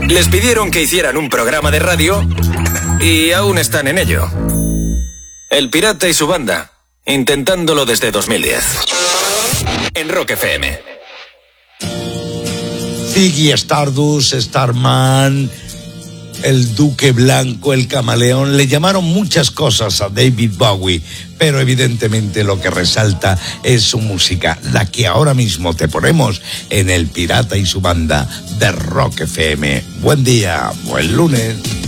Les pidieron que hicieran un programa de radio y aún están en ello. El Pirata y su banda, intentándolo desde 2010. En Rock FM. Ziggy Stardust, Starman, el Duque Blanco, el Camaleón, le llamaron muchas cosas a David Bowie, pero evidentemente lo que resalta es su música, la que ahora mismo te ponemos en El Pirata y su banda de Rock FM. Buen día, buen lunes.